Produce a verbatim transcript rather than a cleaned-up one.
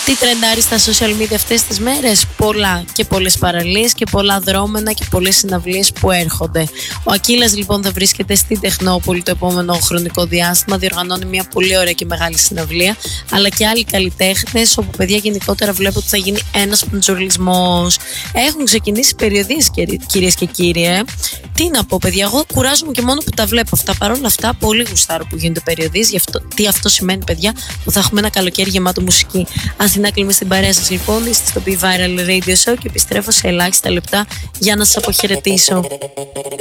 Τι τρεντάρει στα social media αυτές τις μέρες? Πολλά και πολλές παραλίες και πολλά δρόμενα και πολλές συναυλίες που έρχονται. Ο Ακύλας λοιπόν θα βρίσκεται στην Τεχνόπολη το επόμενο χρονικό διάστημα, διοργανώνει μια πολύ ωραία και μεγάλη συναυλία, αλλά και άλλοι καλλιτέχνες, όπου παιδιά γενικότερα βλέπω ότι θα γίνει ένας παντζουρλισμός. Έχουν ξεκινήσει περιοδίες, κυρίες και κύριοι. Ε. Τι να πω, παιδιά, εγώ κουράζομαι και μόνο που τα βλέπω αυτά. Παρ' όλα αυτά, πολύ γουστάρω που γίνονται περιοδίες. Αυτό, τι αυτό σημαίνει, παιδιά, που θα έχουμε ένα καλοκαίρι γεμάτο μουσική. Αθηνά, στην παρέα σας λοιπόν, είστε στο Be Viral Radio Show και επιστρέφω σε ελάχιστα λεπτά για να σας αποχαιρετήσω.